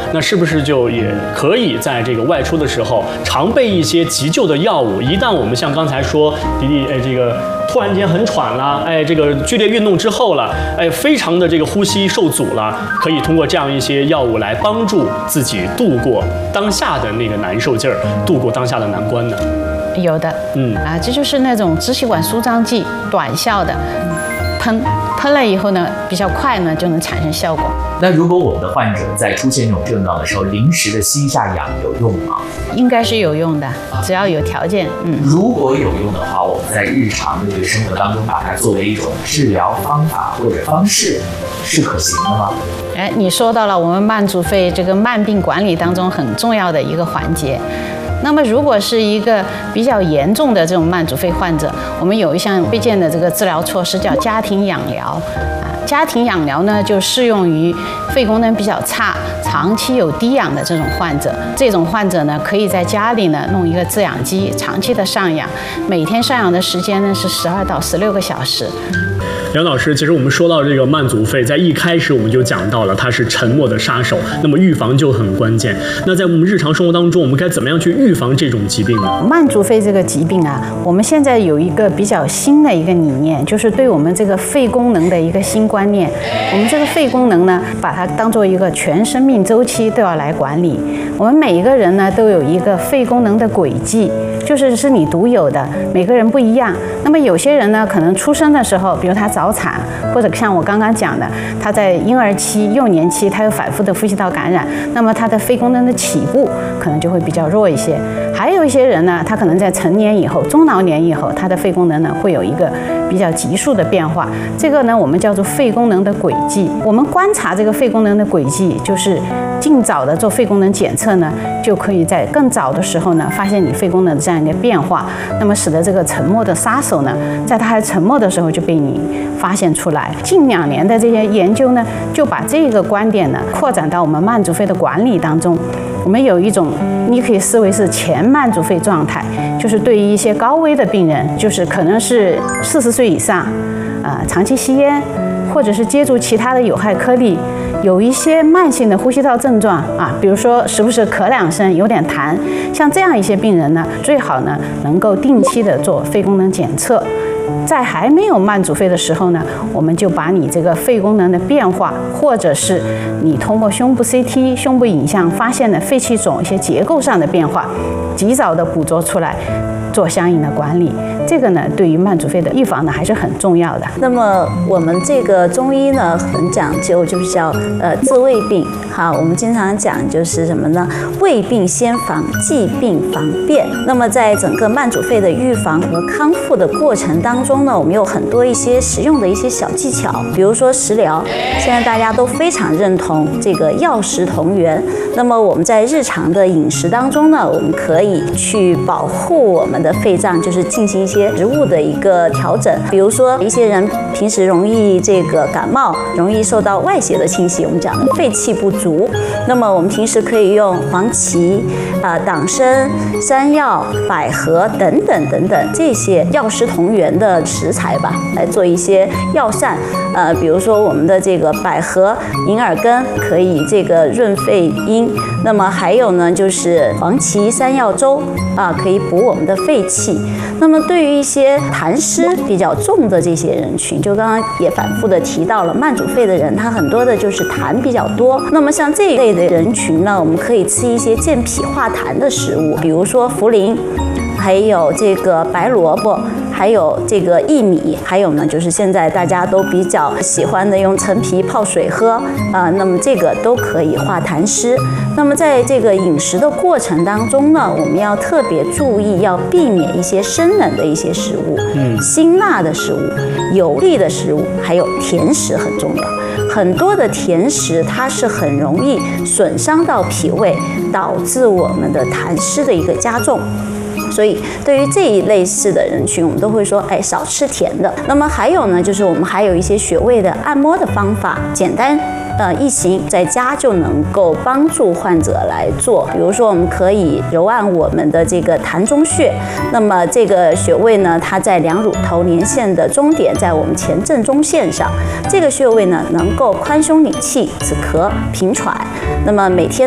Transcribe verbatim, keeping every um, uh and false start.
那是不是就也可以在这个外出的时候常备一些急救的药物？一旦我们像刚才说，迪迪，哎，这个突然间很喘了，哎，这个剧烈运动之后了，哎，非常的这个呼吸受阻了，可以通过这样一些药物来帮助自己度过当下的那个难受劲儿，度过当下的难关呢？ 有的，嗯啊，这就是那种支气管舒张剂，短效的，喷喷了以后呢，比较快呢就能产生效果。 那如果我们的患者在出现这种症状的时候，临时的吸一下氧有用吗？ 应该是有用的，只要有条件。嗯， 如果有用的话，我们在日常的这个生活当中，把它作为一种治疗方法或者方式，是可行的吗？ 哎，你说到了我们慢阻肺这个慢病管理当中很重要的一个环节。那么，如果是一个比较严重的这种慢阻肺患者，我们有一项推荐的这个治疗措施叫家庭氧疗。啊，家庭氧疗呢，就适用于肺功能比较差、长期有低氧的这种患者。这种患者呢，可以在家里呢弄一个制氧机，长期的上氧，每天上氧的时间呢是十二到十六个小时。 梁老师，其实我们说到这个慢阻肺，在一开始我们就讲到了它是沉默的杀手，那么预防就很关键。那在我们日常生活当中，我们该怎么样去预防这种疾病呢？ 慢阻肺这个疾病啊，我们现在有一个比较新的一个理念，就是对我们这个肺功能的一个新观念。我们这个肺功能呢，把它当做一个全生命周期都要来管理。我们每一个人呢，都有一个肺功能的轨迹，就是是你独有的，每个人不一样。那么有些人呢，可能出生的时候，比如他早产，或者像我刚刚讲的，他在婴儿期、幼年期，他有反复的呼吸道感染，那么他的肺功能的起步可能就会比较弱一些。还有一些人呢，他可能在成年以后、中老年以后，他的肺功能呢会有一个比较急速的变化。这个呢，我们叫做肺功能的轨迹。我们观察这个肺功能的轨迹，就是尽早的做肺功能检测呢，就可以在更早的时候呢，发现你肺功能的这样一个变化，那么使得这个沉默的杀手呢，在他还沉默的时候就被你发现出来。近两年的这些研究呢，就把这个观点呢扩展到我们慢阻肺的管理当中。我们有一种，你可以视为是前慢阻肺状态，就是对于一些高危的病人，就是可能是四十岁以上，啊、呃，长期吸烟，或者是接触其他的有害颗粒，有一些慢性的呼吸道症状啊，比如说时不时咳两声，有点痰，像这样一些病人呢，最好呢能够定期的做肺功能检测。在还没有慢阻肺的时候呢，我们就把你这个肺功能的变化，或者是你通过胸部 C T、胸部影像发现的肺气肿一些结构上的变化，及早的捕捉出来，做相应的管理。这个呢，对于慢阻肺的预防呢，还是很重要的。 那么我们这个中医呢，很讲究，就是叫呃治未病。好，我们经常讲就是什么呢？未病先防，既病防变。那么在整个慢阻肺的预防和康复的过程当中呢，我们有很多一些实用的一些小技巧，比如说食疗。现在大家都非常认同这个药食同源。那么我们在日常的饮食当中呢，我们可以去保护我们的肺脏，就是进行一些食物的一个调整。比如说一些人平时容易这个感冒，容易受到外邪的侵袭，我们讲的肺气不足。那么我们平时可以用黄芪、啊、呃、党参、山药、百合等等等等这些药食同源的食材吧，来做一些药膳。呃，比如说我们的这个百合、银耳根可以这个润肺阴，那么还有呢就是黄芪山药粥啊，可以补我们的肺气。那么对于一些痰湿比较重的这些人群，就刚刚也反复的提到了，慢阻肺的人他很多的就是痰比较多。那么像这一类的人群呢，我们可以吃一些健脾化痰的食物，比如说茯苓，还有这个白萝卜，还有这个薏米，还有呢就是现在大家都比较喜欢的用陈皮泡水喝啊、呃，那么这个都可以化痰湿。那么在这个饮食的过程当中呢，我们要特别注意，要避免一些生冷的一些食物，嗯，辛辣的食物、油腻的食物，还有甜食很重要。很多的甜食它是很容易损伤到脾胃，导致我们的痰湿的一个加重。所以对于这一类似的人群，我们都会说，哎，少吃甜的。那么还有呢，就是我们还有一些穴位的按摩的方法，简单呃易行，在家就能够帮助患者来做。比如说，我们可以揉按我们的这个膻中穴，那么这个穴位呢，它在两乳头连线的中点，在我们前正中线上。这个穴位呢，能够宽胸理气、止咳、平喘。那么每天